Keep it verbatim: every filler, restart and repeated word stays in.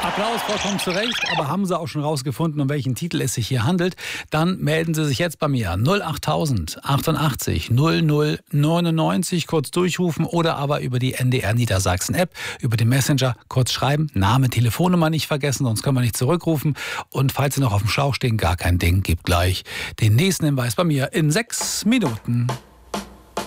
Applaus, vollkommen zu Recht. Aber haben Sie auch schon rausgefunden, um welchen Titel es sich hier handelt? Dann melden Sie sich jetzt bei mir. null acht tausend achtundachtzig null null neunundneunzig, kurz durchrufen oder aber über die N D R Niedersachsen App, über den Messenger kurz schreiben. Name, Telefonnummer nicht vergessen, sonst können wir nicht zurückrufen. Und falls Sie noch auf dem Schlauch stehen, gar kein Ding, gibt gleich den nächsten Hinweis bei mir in sechs Minuten.